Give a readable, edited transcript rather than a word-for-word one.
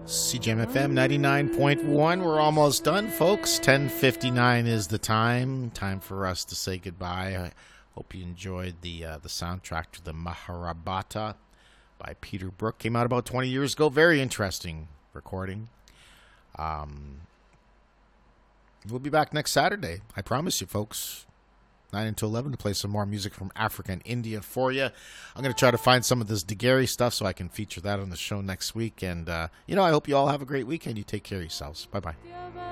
CJMFM 99.1. We're almost done, folks. 10:59 is the time. Time for us to say goodbye. I hope you enjoyed the soundtrack to the Mahabharata by Peter Brook. Came out about 20 years ago. Very interesting recording. We'll be back next Saturday. I promise you, folks. 9 until 11 to play some more music from Africa and India for you. I'm going to try to find some of this Daguerre stuff so I can feature that on the show next week. And, I hope you all have a great weekend. You take care of yourselves. Bye-bye.